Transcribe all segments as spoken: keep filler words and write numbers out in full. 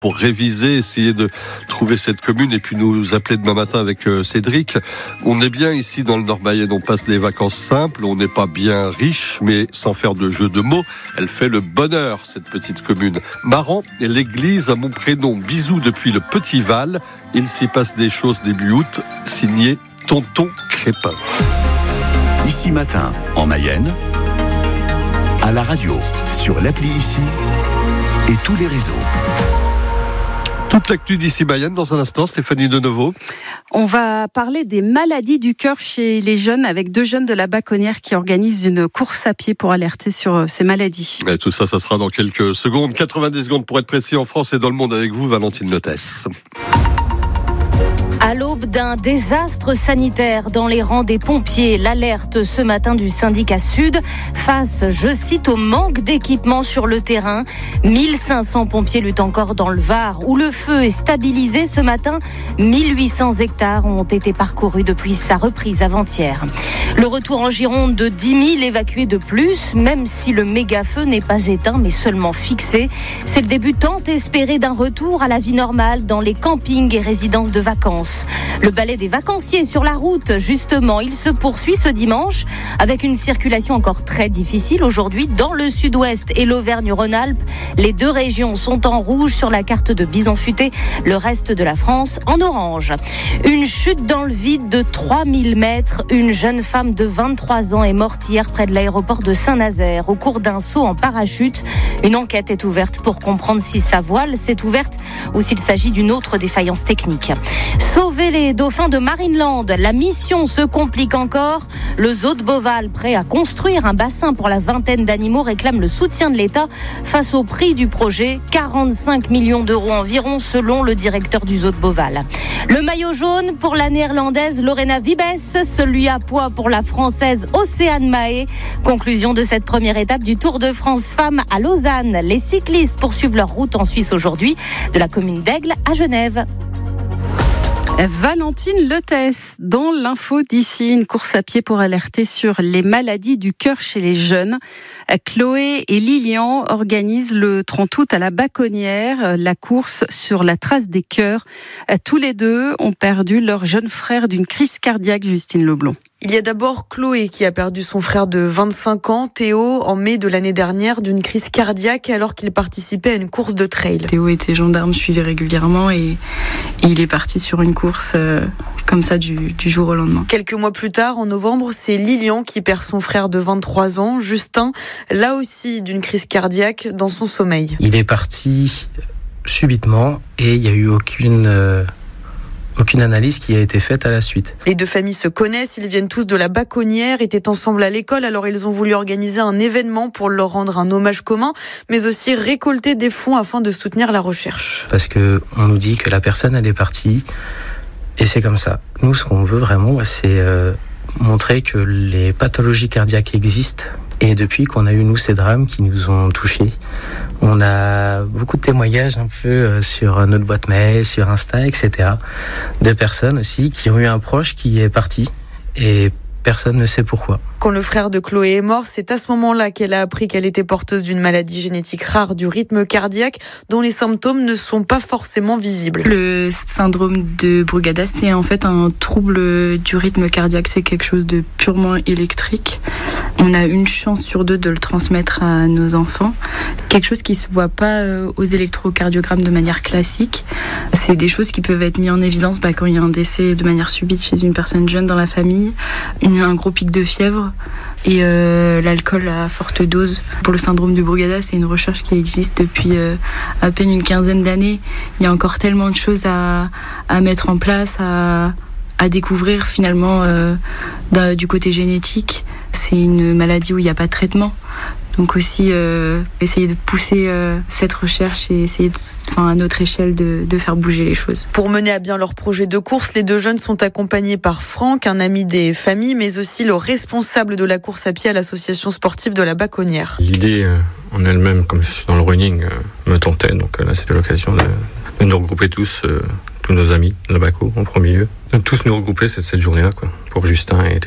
pour réviser, essayer de trouver cette commune et puis nous appeler demain matin avec euh, Cédric. On est bien ici dans le Nord-Mayenne, on passe des vacances simples, on n'est pas bien riche, mais sans faire de jeu de mots, elle fait le bonheur, cette petite commune. Maran est l'église à mon prénom. Bisous depuis le Petit Val. Il s'y passe des choses début août, signé Tonton Crépin. Ici Matin, en Mayenne, à la radio, sur l'appli Ici et tous les réseaux. Toute l'actu d'Ici Mayenne dans un instant, Stéphanie Deneuveau. On va parler des maladies du cœur chez les jeunes avec deux jeunes de la Baconnière qui organisent une course à pied pour alerter sur ces maladies. Et tout ça, ça sera dans quelques secondes. quatre-vingt-dix secondes pour être précis en France et dans le monde avec vous, Valentine Lotès. À l'aube d'un désastre sanitaire dans les rangs des pompiers, l'alerte ce matin du syndicat Sud face, je cite, au manque d'équipement sur le terrain. mille cinq cents pompiers luttent encore dans le Var où le feu est stabilisé ce matin. mille huit cents hectares ont été parcourus depuis sa reprise avant-hier. Le retour en Gironde de dix mille évacués de plus, même si le méga-feu n'est pas éteint mais seulement fixé. C'est le début tant espéré d'un retour à la vie normale dans les campings et résidences de vacances. Le balai des vacanciers sur la route, justement, il se poursuit ce dimanche avec une circulation encore très difficile aujourd'hui dans le sud-ouest et l'Auvergne-Rhône-Alpes. Les deux régions sont en rouge sur la carte de Bison Futé, le reste de la France en orange. Une chute dans le vide de trois mille mètres. Une jeune femme de vingt-trois ans est morte hier près de l'aéroport de Saint-Nazaire au cours d'un saut en parachute. Une enquête est ouverte pour comprendre si sa voile s'est ouverte ou s'il s'agit d'une autre défaillance technique. Sauver les dauphins de Marineland, la mission se complique encore. Le zoo de Beauval, prêt à construire un bassin pour la vingtaine d'animaux, réclame le soutien de l'État face au prix du projet, quarante-cinq millions d'euros environ selon le directeur du zoo de Beauval. Le maillot jaune pour la néerlandaise Lorena Wiebes, celui à pois pour la française Océane Mahé. Conclusion de cette première étape du Tour de France Femmes à Lausanne. Les cyclistes poursuivent leur route en Suisse aujourd'hui, de la commune d'Aigle à Genève. Valentine Lotès, dans l'info d'ici, une course à pied pour alerter sur les maladies du cœur chez les jeunes. Chloé et Lilian organisent le trente août à la Baconnière la course sur la trace des cœurs. Tous les deux ont perdu leur jeune frère d'une crise cardiaque, Justine Leblond. Il y a d'abord Chloé qui a perdu son frère de vingt-cinq ans, Théo, en mai de l'année dernière d'une crise cardiaque alors qu'il participait à une course de trail. Théo était gendarme, suivait régulièrement et, et il est parti sur une course euh, comme ça du, du jour au lendemain. Quelques mois plus tard, en novembre, c'est Lilian qui perd son frère de vingt-trois ans, Justin, là aussi d'une crise cardiaque dans son sommeil. Il est parti subitement et il n'y a eu aucune... Euh Aucune analyse qui a été faite à la suite. Les deux familles se connaissent, ils viennent tous de la Baconnière, étaient ensemble à l'école, alors ils ont voulu organiser un événement pour leur rendre un hommage commun, mais aussi récolter des fonds afin de soutenir la recherche. Parce que on nous dit que la personne elle est partie, et c'est comme ça. Nous, ce qu'on veut vraiment, c'est euh, montrer que les pathologies cardiaques existent. Et depuis qu'on a eu, nous, ces drames qui nous ont touchés, on a beaucoup de témoignages un peu sur notre boîte mail, sur Insta, et cetera, de personnes aussi qui ont eu un proche qui est parti et personne ne sait pourquoi. Quand le frère de Chloé est mort, c'est à ce moment-là qu'elle a appris qu'elle était porteuse d'une maladie génétique rare du rythme cardiaque dont les symptômes ne sont pas forcément visibles. Le syndrome de Brugada, c'est en fait un trouble du rythme cardiaque. C'est quelque chose de purement électrique. On a une chance sur deux de le transmettre à nos enfants. Quelque chose qui ne se voit pas aux électrocardiogrammes de manière classique. C'est des choses qui peuvent être mises en évidence bah, quand il y a un décès de manière subite chez une personne jeune dans la famille, une, un gros pic de fièvre, et euh, l'alcool à forte dose. Pour le syndrome de Brugada, c'est une recherche qui existe depuis euh, à peine une quinzaine d'années. Il y a encore tellement de choses à, à mettre en place, à, à découvrir finalement euh, du côté génétique. C'est une maladie où il n'y a pas de traitement. Donc aussi euh, essayer de pousser euh, cette recherche et essayer de, enfin, à notre échelle de, de faire bouger les choses. Pour mener à bien leur projet de course, les deux jeunes sont accompagnés par Franck, un ami des familles, mais aussi le responsable de la course à pied à l'association sportive de la Baconnière. L'idée euh, en elle-même, comme je suis dans le running, euh, me tentait. Donc euh, là, c'était l'occasion de, de nous regrouper tous, euh, tous nos amis de la Baco en premier lieu. De tous nous regrouper cette, cette journée-là, quoi, pour Justin et Théo, quoi.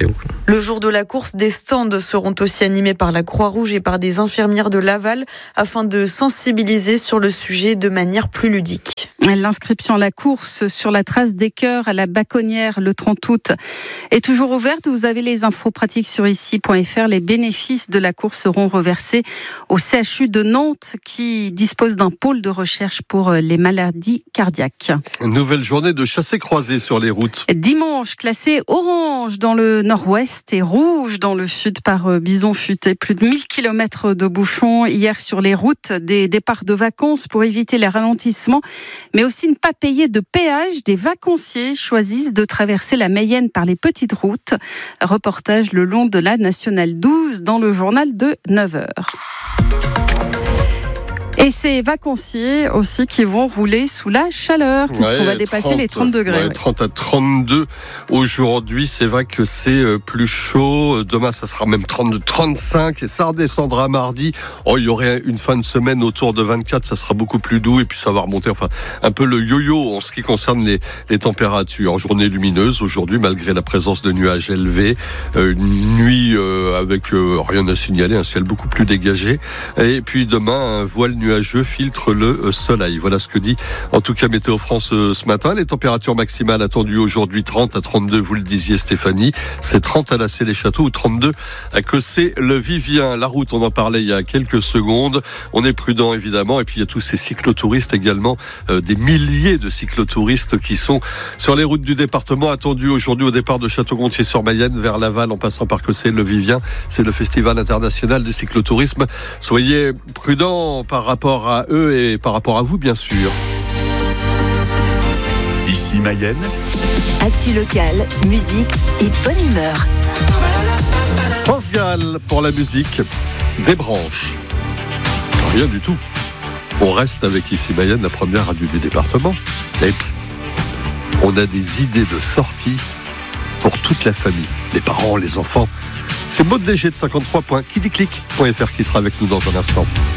Le jour de la course, des stands seront aussi animés par la Croix-Rouge et par des infirmières de Laval afin de sensibiliser sur le sujet de manière plus ludique. L'inscription à la course sur la trace des cœurs à la Baconnière le trente août est toujours ouverte. Vous avez les infos pratiques sur ici point f r. Les bénéfices de la course seront reversés au C H U de Nantes qui dispose d'un pôle de recherche pour les maladies cardiaques. Une nouvelle journée de chassé-croisé sur les routes. Dimanche, classé orange dans le nord-ouest et rouge dans le sud par bison futé. Plus de mille kilomètres de bouchons hier sur les routes des départs de vacances pour éviter les ralentissements, mais aussi ne pas payer de péage. Des vacanciers choisissent de traverser la Mayenne par les petites routes. Reportage le long de la Nationale douze dans le journal de neuf heures. Et ces vacanciers aussi qui vont rouler sous la chaleur, puisqu'on ouais, va dépasser trente, les trente degrés. Ouais, ouais. trente à trente-deux aujourd'hui, c'est vrai que c'est plus chaud. Demain, ça sera même trente-deux, trente-cinq et ça redescendra mardi. Oh, il y aurait une fin de semaine autour de vingt-quatre, ça sera beaucoup plus doux et puis ça va remonter. Enfin, un peu le yo-yo en ce qui concerne les, les températures. Journée lumineuse aujourd'hui, malgré la présence de nuages élevés. Euh, une nuit euh, avec euh, rien à signaler, un ciel beaucoup plus dégagé. Et puis demain, un voile nuageux filtre le soleil. Voilà ce que dit en tout cas Météo France ce matin. Les températures maximales attendues aujourd'hui trente à trente-deux, vous le disiez Stéphanie, c'est trente à la Célé-Château ou trente-deux à Cossé-le-Vivien. La route, on en parlait il y a quelques secondes. On est prudent évidemment et puis il y a tous ces cyclotouristes également, euh, des milliers de cyclotouristes qui sont sur les routes du département attendus aujourd'hui au départ de Château-Gontier-sur-Mayenne vers Laval en passant par Cossé-le-Vivien. C'est le Festival international du cyclotourisme. Soyez prudents par rapport à eux et par rapport à vous, bien sûr. Ici Mayenne. Actu locale, musique et bonne humeur. France Gall pour la musique, des branches. Rien du tout. On reste avec Ici Mayenne, la première radio du département. Et psst, on a des idées de sortie pour toute la famille, les parents, les enfants. C'est Maud Léger de cinquante-trois points, kidiclic point f r qui sera avec nous dans un instant.